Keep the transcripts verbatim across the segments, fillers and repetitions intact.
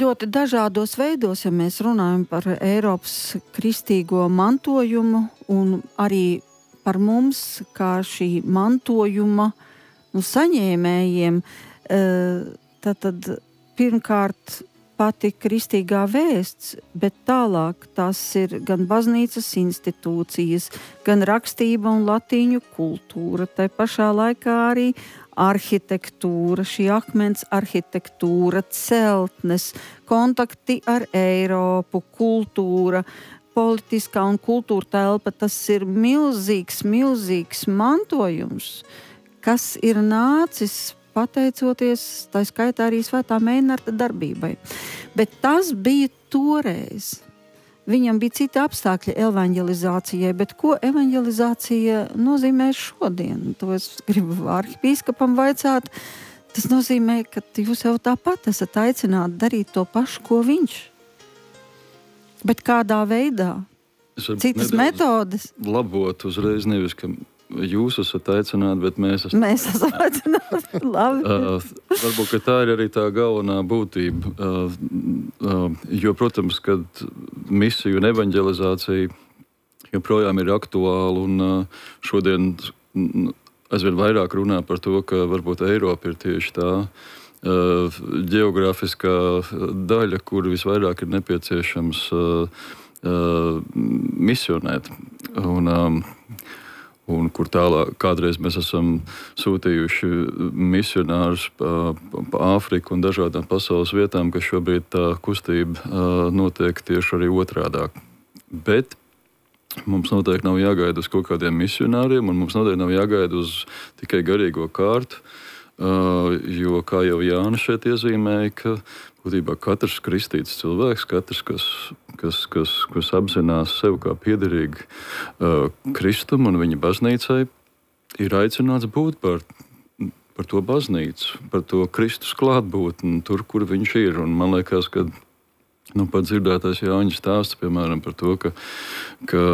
ļoti dažādos veidos, ja mēs runājam par Eiropas kristīgo mantojumu un arī par mums, kā šī mantojuma nu, saņēmējiem, tad, tad pirmkārt pati kristīgā vēsts, bet tālāk tās ir gan baznīcas institūcijas, gan rakstība un latīņu kultūra, tai pašā laikā arī arhitektūra, šī akmens arhitektūra, celtnes, kontakti ar Eiropu, kultūra, politiskā un kultūra telpa, tas ir milzīgs, milzīgs mantojums, kas ir nācis pateicoties, tā skaitā arī Svētā Meinarda darbībai. Bet tas bija toreiz. Viņam bija citi apstākļi evanģelizācijai, bet ko evanģelizācija nozīmē šodien? To es gribu arhipīskapam vaicāt. Tas nozīmē, ka jūs jau tāpat esat aicināti darīt to pašu, ko viņš. Bet kādā veidā? Citas metodes? Labot uzreiz nevis, ka jūs esat aicināti, bet mēs esam. Mēs esam aicināti. Labi. uh, varbūt, ka tā ir arī tā galvenā būtība. Uh, uh, jo, protams, kad misija un evanģelizācija joprojām ir aktuāla un uh, šodien aizvien vairāk runā par to, ka varbūt Eiropa ir tieši tā uh, ģeogrāfiskā daļa, kur visvairāk ir nepieciešams uh, uh, misionēt. Un, um, un kur tālāk kādreiz mēs esam sūtījuši misionārus pa, pa Āfriku un dažādām pasaules vietām, ka šobrīd tā kustība uh, notiek tieši arī otrādāk. Bet mums noteikti nav jāgaida uz kaut kādiem misionāriem, un mums noteikti nav jāgaida uz tikai garīgo kārtu, uh, jo, kā jau Jānis šeit iezīmēja, ka būtībā katrs kristīts cilvēks, katrs, kas, kas, kas, kas apzinās sev kā piederīgi uh, Kristum un viņa baznīcai, ir aicināts būt par, par to baznīcu, par to Kristus klātbūtni tur, kur viņš ir. Un man liekas, ka nu, pat dzirdētais Jāņa stāsts, piemēram, par to, ka, ka,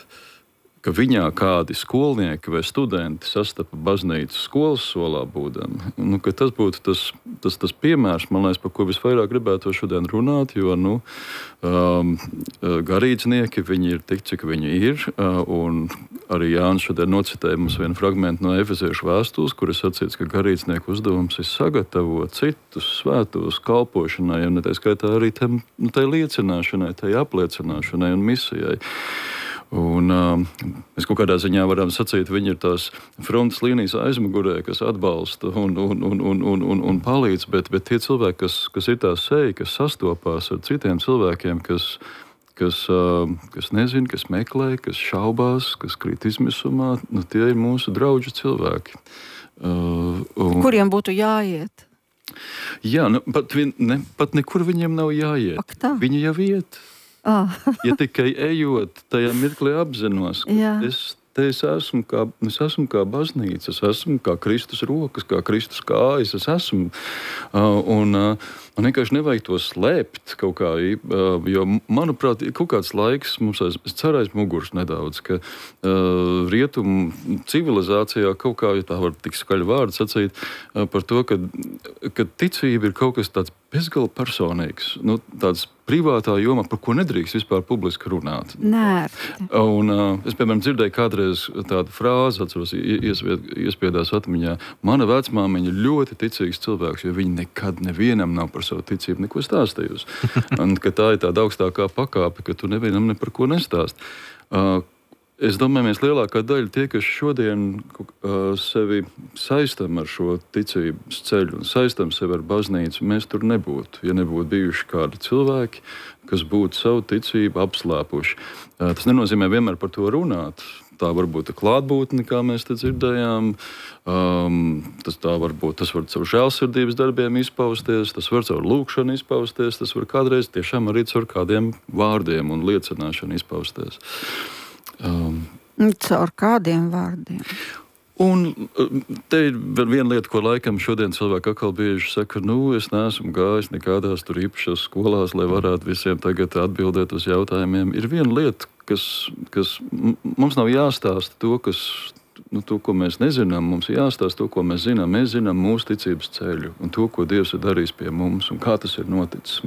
ka viņā kādi skolnieki vai studenti sastapa baznīcu skolas solā būdami, nu, ka tas būtu tas, tas, tas piemērs, man liekas, par ko visvairāk gribētu šodien runāt, jo nu, um, garīdznieki, viņi ir tik, cik viņi ir, uh, un arī Jānis šodien nocitēja mums vienu fragmentu no Efeziešu vēstules, kur ir sacīts, ka garīdznieku uzdevums ir sagatavot citus svētos kalpošanai, un tā skaitā arī tam, nu, tai liecināšanai, tai apliecināšanai un misijai. Un, uh, mēs kaut kādā ziņā varam sacīt, viņi ir tās frontes līnijas aizmugurē, kas atbalsta un, un, un, un, un, un, un palīdz, bet, bet tie cilvēki, kas, kas ir tās seja, kas sastopās ar citiem cilvēkiem, kas, kas, uh, kas nezin, kas meklē, kas šaubās, kas krīt izmisumā, nu, tie ir mūsu draugi cilvēki. Uh, un... Kuriem būtu jāiet? Jā, nu, pat, vien, ne, pat nekur viņiem nav jāiet. Ak, tā? Viņi jau iet. Ah. Ja tikai ejot, tajā mirklī apzinos, ka Jā. es te es esmu, kā, es esmu kā baznīca, es esmu kā Kristus rokas, kā Kristus kājas, es esmu. Uh, un uh, man vienkārši nevajag to slēpt kaut kā, uh, jo, manuprāt, ir kaut kāds laiks, mums aiz, es ceru aiz muguras nedaudz, ka uh, rietumu civilizācijā kaut kā, ja tā var tik skaļi vārdu sacīt, uh, par to, ka, ka ticība ir kaut kas tāds bezgalīgi personīgs, nu, tāds privātā jomā, par ko nedrīkst vispār publiski runāt. Nē. Un uh, es, piemēram, dzirdēju kādreiz tādu frāzi, atceros, iespied, iespiedās atmiņā. Mana vecmāmiņa ļoti ticīgs cilvēks, jo viņa nekad nevienam nav par savu ticību neko stāstījusi. Un ka tā ir tāda augstākā pakāpe, ka tu nevienam ne par ko nestāst. Uh, Es domāju, mēs lielākā daļa tie, kas šodien uh, sevi saistam ar šo ticības ceļu un saistam sevi ar baznīcu, mēs tur nebūtu, ja nebūtu bijuši kādi cilvēki, kas būtu savu ticību apslēpuši. Uh, tas nenozīmē vienmēr par to runāt. Tā var būt klātbūtne, kā mēs te dzirdējām. Um, tas, tā var būt, tas var caur žēlsirdības darbiem izpausties, tas var caur lūkšanu izpausties, tas var kādreiz tiešām arī caur kādiem vārdiem un liecināšanu izpausties. Um, Caur kādiem vārdiem? Un te ir viena lieta, ko laikam šodien cilvēki atkal bieži saka, nu, es neesmu gājis nekādās tur īpašās skolās, lai varētu visiem tagad atbildēt uz jautājumiem. Ir viena lieta, kas, kas mums nav jāstāsta to, kas, nu, to, ko mēs nezinām, mums ir jāstāsta to, ko mēs zinām. Mēs zinām mūsu ticības ceļu un to, ko Dievs ir darījis pie mums un kā tas ir noticis.